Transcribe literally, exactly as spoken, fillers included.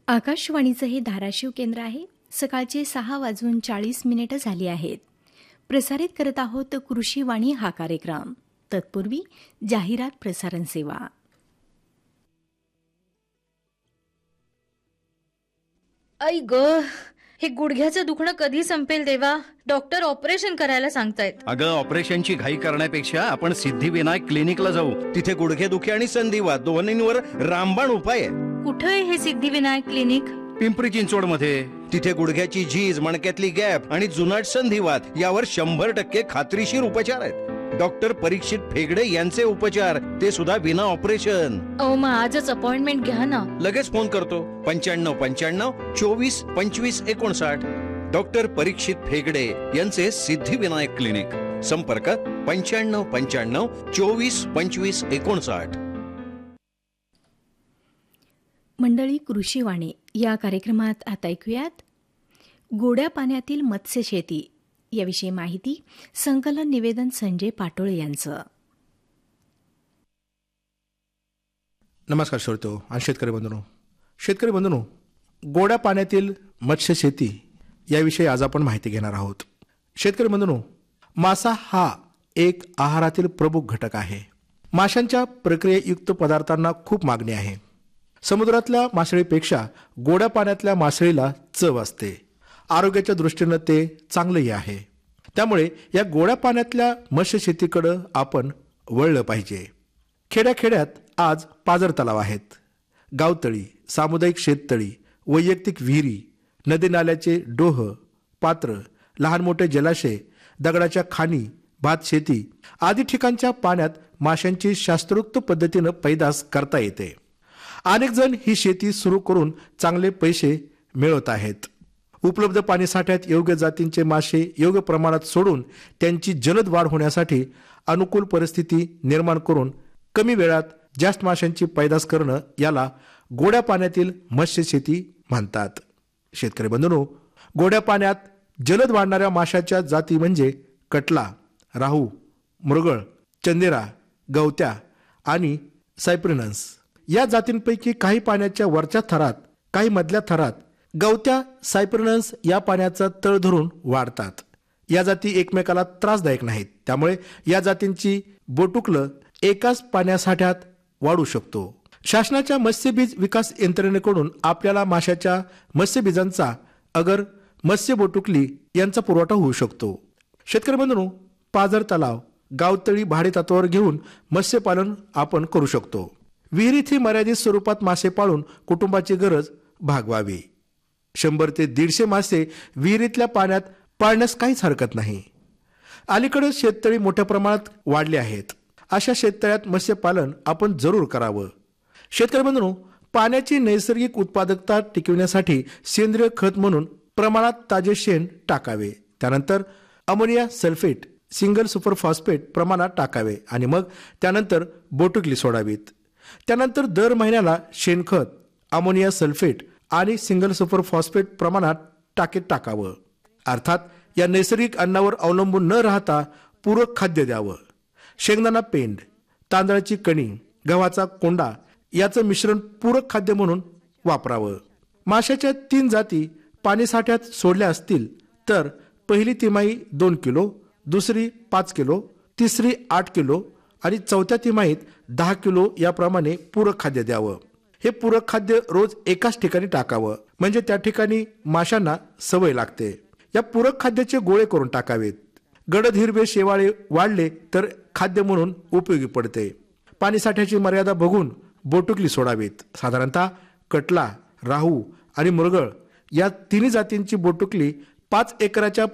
आकाशवाणीचं हे धाराशिव केंद्र आहे. सकाळचे सहा वाजून चाळीस मिनिटं झाली आहेत. प्रसारित करत आहोत कृषीवाणी हा कार्यक्रम. तत्पूर्वी जाहिरात प्रसारण सेवा. आई ग, हे गुडघ्याचं दुखणं कधी संपेल देवा? डॉक्टर ऑपरेशन करायला सांगतायत. अगं, ऑपरेशनची घाई करण्यापेक्षा आपण सिद्धिविनायक क्लिनिकला जाऊ. तिथे गुडघेदुखी आणि संधिवात दोन्हींवर रामबाण उपाय आहे. कुठे आहे हे सिद्धिविनायक क्लिनिक? पिंपरी चिंचवड मध्ये. तिथे गुडघ्याची झीज, मणक्यातली गॅप आणि जुनाट संधिवात यावर शंभर टक्के खात्रीशीर उपचार आहेत. डॉक्टर परीक्षित फेगडे यांचे उपचार, ते सुद्धा विना ऑपरेशन. अहो, मग आजच अपॉइंटमेंट घ्या ना. लगेच फोन करतो. पंच्याण्णव पंच्याण्णव चोवीस पंचवीस एकोणसाठ. डॉक्टर परीक्षित फेगडे यांचे सिद्धिविनायक क्लिनिक. संपर्क पंच्याण्णव पंच्याण्णव चोवीस पंचवीस एकोणसाठ. मंडळी, कृषीवाणी या कार्यक्रमात आता ऐकूयात गोड्या पाण्यातील मत्स्यशेती याविषयी माहिती. संकलन निवेदन संजय पाटोळे यांचं. नमस्कार श्रोतो आणि शेतकरी बंधूंनो. शेतकरी बंधूंनो, गोड्या पाण्यातील मत्स्यशेती याविषयी आज आपण माहिती घेणार आहोत. शेतकरी बंधूंनो, मासा हा एक आहारातील प्रमुख घटक आहे. माशांच्या प्रक्रियेयुक्त पदार्थांना खूप मागणी आहे. समुद्रातल्या मासळीपेक्षा गोड्या पाण्यातल्या मासळीला चव असते. आरोग्याच्या दृष्टीनं ते चांगलंही आहे. त्यामुळे या गोड्या पाण्यातल्या मत्स्यशेतीकडे आपण वळलं पाहिजे. खेड्याखेड्यात आज पाझर तलाव आहेत. गावतळी, सामुदायिक शेततळी, वैयक्तिक विहिरी, नदी नाल्याचे डोह, पात्र, लहान मोठे जलाशय, दगडाच्या खाणी, भात शेती आदी ठिकाणच्या पाण्यात माशांची शास्त्रोक्त पद्धतीनं पैदास करता येते. अनेक जण ही शेती सुरू करून चांगले पैसे मिळवत आहेत. उपलब्ध पाणीसाठ्यात योग्य जातींचे मासे योग्य प्रमाणात सोडून त्यांची जलद वाढ होण्यासाठी अनुकूल परिस्थिती निर्माण करून कमी वेळात जास्त माशांची पैदास करणं याला गोड्या पाण्यातील मत्स्यशेती म्हणतात. शेतकरी बंधूंनो, गोड्या पाण्यात जलद वाढणाऱ्या माशाच्या जाती म्हणजे कटला, राहू, मृगळ, चंदेरा, गवत्या आणि सायप्रिनन्स. या जातींपैकी काही पाण्याच्या वरच्या थरात, काही मधल्या थरात गवत्या, सायप्रिनन्स या पाण्याचा तळ धरून वाढतात. या जाती एकमेकाला त्रासदायक नाहीत. त्यामुळे या जातींची बोटुकलं एकाच पाण्यासाठ्यात वाढू शकतो. शासनाच्या मत्स्यबीज विकास यंत्रणेकडून आपल्याला माशाच्या मत्स्यबीजांचा अगर मत्स्य बोटुकली यांचा पुरवठा होऊ शकतो. शेतकरी बंधूंनो, पाझर तलाव, गावतळी भाडे तत्वावर घेऊन मत्स्यपालन आपण करू शकतो. विहिरीतही मर्यादित स्वरूपात मासे पाळून कुटुंबाची गरज भागवावी. शंभर ते दीडशे मासे विहिरीतल्या पाण्यात पाळण्यास काहीच हरकत नाही. अलीकडे शेततळी मोठ्या प्रमाणात वाढले आहेत. अशा शेततळ्यात मत्स्यपालन आपण जरूर करावं. शेतकरी बंधूंनो, पाण्याची नैसर्गिक उत्पादकता टिकविण्यासाठी सेंद्रिय खत म्हणून प्रमाणात ताजे शेण टाकावे. त्यानंतर ammonia sulphate, single super phosphate प्रमाणात टाकावे आणि मग त्यानंतर बोटुकली सोडावीत. त्यानंतर दर महिन्याला शेणखत, अमोनिया सल्फेट आणि सिंगल सुपर फॉस्फेट प्रमाणात टाकीत टाकावं. अर्थात या नैसर्गिक अन्नावर अवलंबून न राहता पूरक खाद्य द्यावं. शेंगदाणा पेंड, तांदळाची कणी, गव्हाचा कोंडा याचं मिश्रण पूरक खाद्य म्हणून वापरावं. माशाच्या तीन जाती पाणीसाठ्यात सोडल्या असतील तर पहिली तिमाही दोन किलो, दुसरी पाच किलो, तिसरी आठ किलो आणि चौथ्या तिमाहीत दहा किलो याप्रमाणे पूरक खाद्य द्यावं. हे पूरक खाद्य रोज एकाच ठिकाणी टाकावं, म्हणजे त्या ठिकाणी माशांना सवय लागते. या पूरक खाद्याचे गोळे करून टाकावेत. गडद हिरवे शेवाळे वाढले तर खाद्य म्हणून उपयोगी पडते. पाणीसाठ्याची मर्यादा बघून बोटुकली सोडावीत. साधारणतः कटला, राहू आणि मृगळ या तिन्ही जातींची बोटुकली पाच एकराच्या